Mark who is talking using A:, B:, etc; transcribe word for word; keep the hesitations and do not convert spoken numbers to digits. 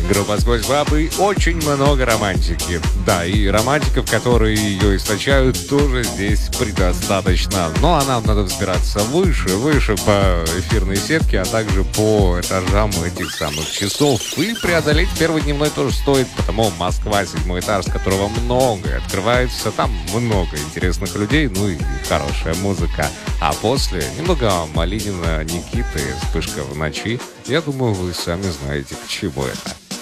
A: Группа «Сквозь бабы» очень много романтики. Да, и романтиков, которые ее источают, тоже здесь предостаточно. Но а нам надо взбираться выше, выше по эфирной сетке, а также по этажам этих самых часов. И преодолеть первый дневной тоже стоит, потому Москва, седьмой этаж, с которого многое открывается. Там много интересных людей, ну и хорошая музыка. А после немного Малинина, Никиты, «Вспышка в ночи». Я думаю, вы сами знаете, к чему это.